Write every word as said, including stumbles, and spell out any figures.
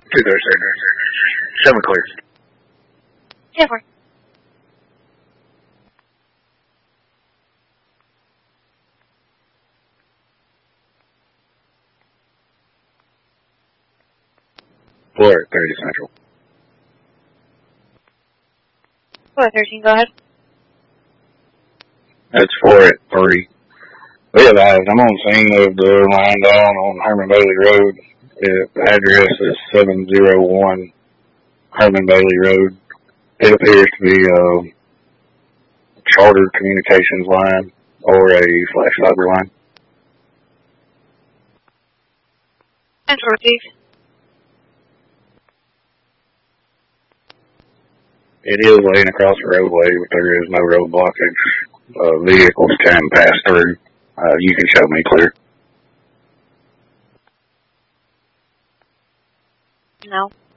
Two there, sir. Seven clear. ten four. Four at thirty Central. four at thirteen, go ahead. That's four at three. Be advised, I'm on scene of the line down on Herman Bailey Road. The address is seven oh one Herman Bailey Road. It appears to be a charter communications line or a flash fiber line. And to receive. It is laying across the roadway, but there is no road blockage. Uh, vehicles can pass through. Uh, you can show me clear. No.